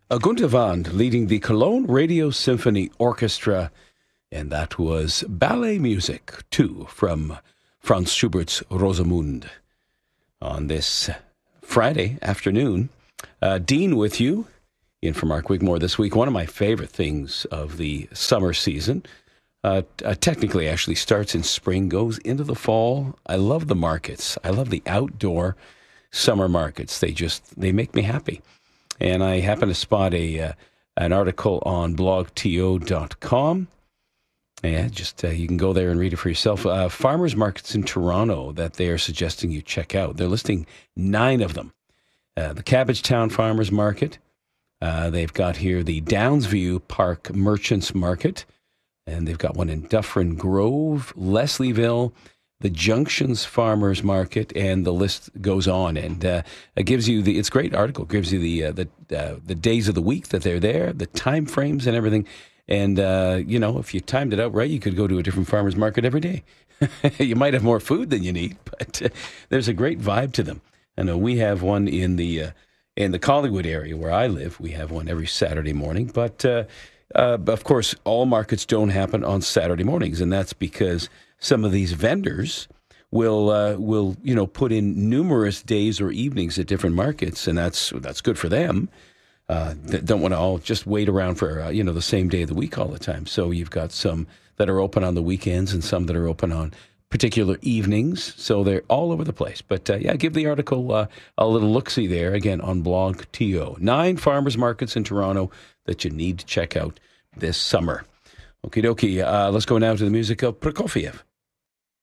Gunther Wand leading the Cologne Radio Symphony Orchestra, and that was Ballet Music 2 from Franz Schubert's Rosamunde. On this Friday afternoon, Dean with you, in for Mark Wigmore this week. One of my favorite things of the summer season, technically actually starts in spring, goes into the fall. I love the markets. I love the outdoor summer markets. They make me happy. And I happen to spot an article on blogto.com. Yeah, you can go there and read it for yourself. Farmers markets in Toronto that they are suggesting you check out. They're listing 9 of them. The Cabbagetown Farmers Market. They've got here the Downsview Park Merchants Market. And they've got one in Dufferin Grove, Leslieville, the Junctions Farmers Market, and the list goes on. And it gives you it's a great article. It gives you the days of the week that they're there, the time frames and everything. And, if you timed it out right, you could go to a different farmer's market every day. You might have more food than you need, but there's a great vibe to them. I know we have one in the Collingwood area where I live. We have one every Saturday morning. But, of course, all markets don't happen on Saturday mornings, and that's because some of these vendors will put in numerous days or evenings at different markets, and that's good for them. That don't want to all just wait around for the same day of the week all the time. So you've got some that are open on the weekends and some that are open on particular evenings. So they're all over the place. But give the article a little look-see there again on Blog TO. 9 farmers markets in Toronto that you need to check out this summer. Okie dokie. Let's go now to the music of Prokofiev.